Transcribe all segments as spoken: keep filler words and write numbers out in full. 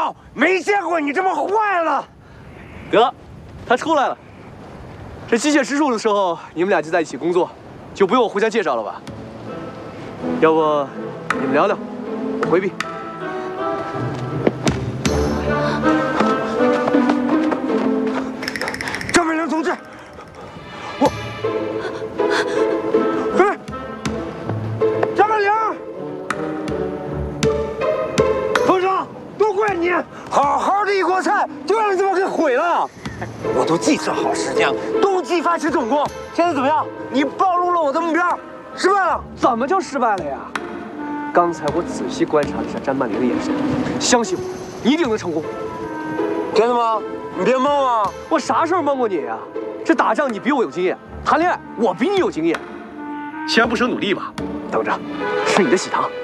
操！没见过你这么坏了。 得，他出来了。这机械师助的时候，你们俩就在一起工作，就不用我互相介绍了吧？要不你们聊聊，我回避。 张伟良同志，我，哎，张伟良，冯生，都怪你，好好的一锅菜就让你这么给毁了。我都计算好时间了，冬季发起总攻，现在怎么样？你暴露了我的目标，失败了。 怎么就失败了呀？刚才我仔细观察了一下詹曼玲的眼神，相信我，一定能成功。 真的吗？你别蒙啊！ 我啥时候蒙过你呀？这打仗你比我有经验，谈恋爱我比你有经验。锲而不舍努力吧，等着吃你的喜糖。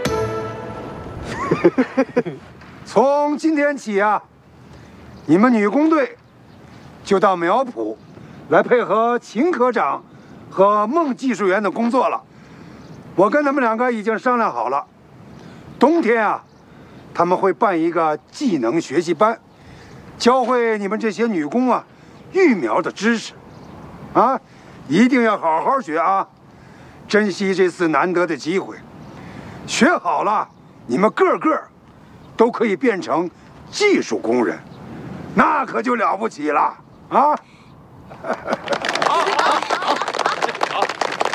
从今天起啊，你们女工队就到苗圃来配合秦科长和孟技术员的工作了。我跟他们两个已经商量好了，冬天啊，他们会办一个技能学习班，教会你们这些女工啊育苗的知识，啊，一定要好好学啊，珍惜这次难得的机会。学好了，你们个个都可以变成技术工人，那可就了不起了啊！ 好，好，好，好。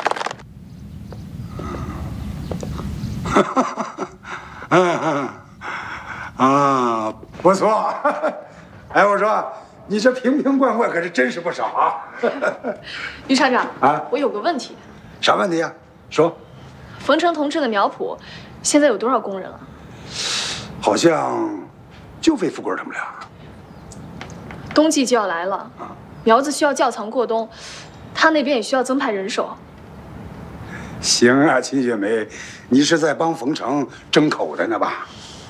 嗯啊，不错。哎，我说你这瓶瓶罐罐可是真是不少啊。 于厂长啊， 我有个问题。 啥问题呀？说。 冯城同志的苗圃现在有多少工人了？ 好像就魏富贵他们俩。 冬季就要来了，苗子需要窖藏过冬，他那边也需要增派人手。 行啊，秦雪梅，你是在帮冯城争口袋呢吧？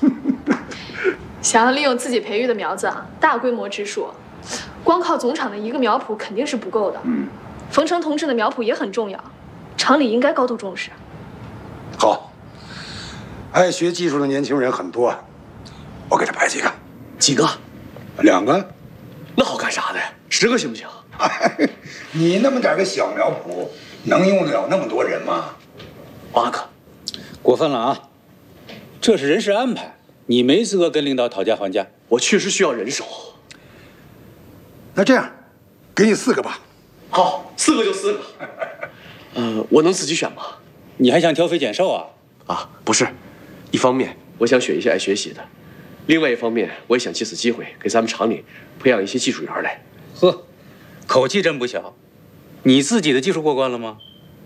想要利用自己培育的苗子啊，大规模植树，光靠总厂的一个苗圃肯定是不够的。嗯，冯城同志的苗圃也很重要，厂里应该高度重视。 好，爱学技术的年轻人很多，我给他派几个。 几个？ 两个。 那好干啥的呀？十个行不行？ 你那么点个小苗圃，能用得了那么多人吗？ 八个， 过分了啊！这是人事安排，你没资格跟领导讨价还价。 我确实需要人手。 那这样，给你四个吧。 好，四个就四个。呃，我能自己选吗？ 你还想挑肥拣瘦啊？ 啊，不是，一方面我想选一些爱学习的，另外一方面我也想借此机会给咱们厂里培养一些技术员来。 呵，口气真不小。你自己的技术过关了吗？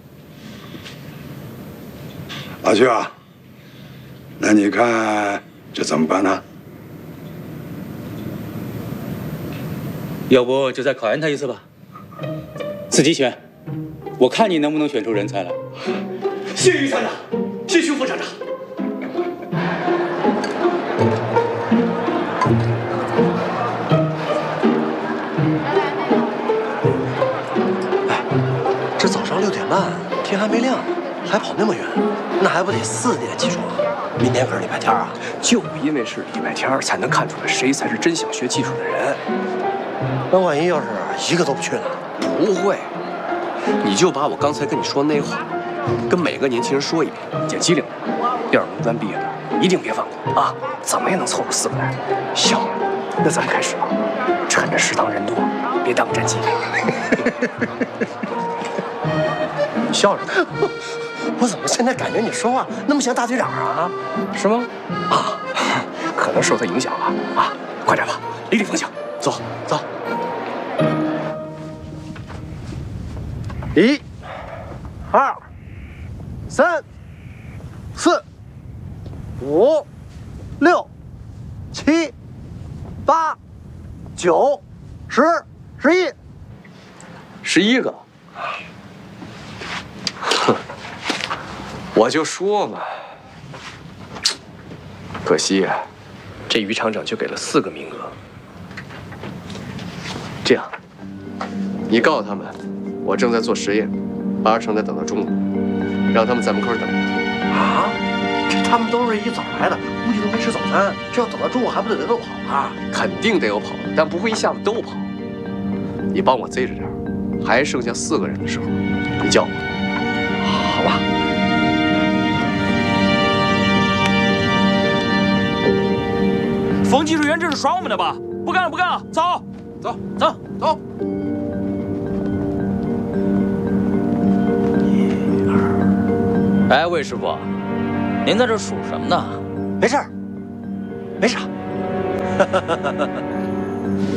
老薛啊，那你看这怎么办呢？ 要不就再考验他一次吧。自己选，我看你能不能选出人才来。 谢谢于厂长，谢谢副厂长。 哎，这早上六点半，天还没亮，还跑那么远，那还不得四点起床？明天可是礼拜天啊！ 就因为是礼拜天，才能看出来谁才是真想学技术的人。 那万一要是一个都不去呢？ 不会，你就把我刚才跟你说那话，跟每个年轻人说一遍，捡机灵点。要是农专毕业的，一定别放过啊！怎么也能凑出四个来。行，那咱们开始吧。趁着食堂人多，别耽误战绩。你笑什么？ 我怎么现在感觉你说话那么像大队长啊？ 是吗？啊，可能受他影响了啊！快点吧，离离方向，走走。 一、二、三、四、五、六、七、八、九、十、十一， 十一个。哼，我就说嘛，可惜呀、啊，这于厂长就给了四个名额。这样，你告诉他们，我正在做实验，八成得等到中午，让他们在门口等。 啊，这太他们都是一早来的，估计都没吃早餐，这要等到中午还不得得个跑啊？ 肯定得有跑，但不会一下子都跑。你帮我贼着点，还剩下四个人的时候，你叫我。 好吧。 冯技术员这是耍我们的吧？不干了，不干了，走，走，走，走。 一二。 哎，魏师傅，您在这数什么呢？ 没事儿，没啥。